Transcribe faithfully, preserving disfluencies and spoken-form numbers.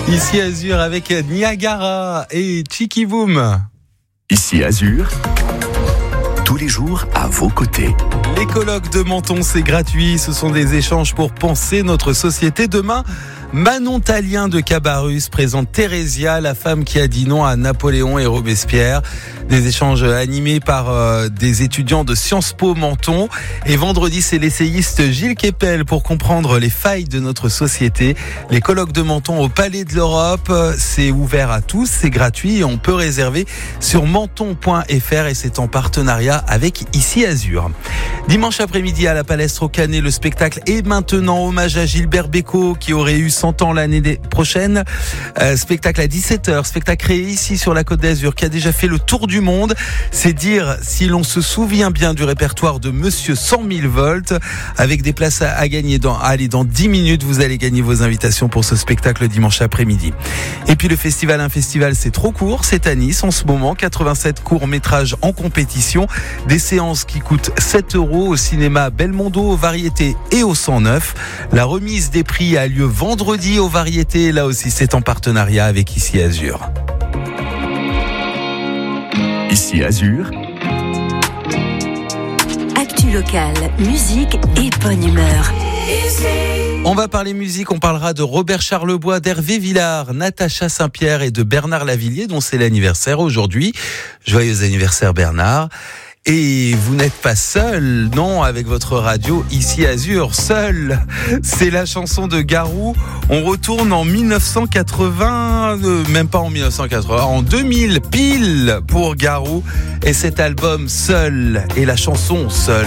Ici Azur avec Niagara et Chicky Boom. Ici Azur, tous les jours à vos côtés. Les colloques de Menton, c'est gratuit. Ce sont des échanges pour penser notre société. Demain, Manon Tallien de Cabarrus présente Thérésia, la femme qui a dit non à Napoléon et Robespierre. Des échanges animés par euh, des étudiants de Sciences Po Menton. Et vendredi, c'est l'essayiste Gilles Kepel pour comprendre les failles de notre société. Les colloques de Menton au Palais de l'Europe, c'est ouvert à tous, c'est gratuit et on peut réserver sur menton point f r et c'est en partenariat avec Ici Azur. Dimanche après-midi à la Palestre au Canet, le spectacle est maintenant hommage à Gilbert Bécaud qui aurait eu cent ans l'année prochaine. Euh, spectacle à dix-sept heures, spectacle créé ici sur la Côte d'Azur qui a déjà fait le tour du monde. C'est dire si l'on se souvient bien du répertoire de Monsieur cent mille volts avec des places à, à gagner dans, allez, dans dix minutes, vous allez gagner vos invitations pour ce spectacle dimanche après-midi. Et puis le festival, un festival, c'est trop court, c'est à Nice en ce moment, quatre-vingt-sept courts-métrages en compétition, des séances qui coûtent sept euros au cinéma Belmondo, aux Variétés et au cent neuf. La remise des prix a lieu vendredi aux Variétés, là aussi c'est en partenariat avec Ici Azur. Ici Azur, actu locale, musique et bonne humeur. On va parler musique, on parlera de Robert Charlebois, d'Hervé Villard, Natacha Saint-Pierre et de Bernard Lavilliers dont c'est l'anniversaire aujourd'hui. Joyeux anniversaire Bernard. Et vous n'êtes pas seul, non, avec votre radio Ici Azur, seul. C'est la chanson de Garou. On retourne en dix-neuf cent quatre-vingts, euh, même pas en dix-neuf cent quatre-vingts, en deux mille pile pour Garou. Et cet album Seul et la chanson Seul.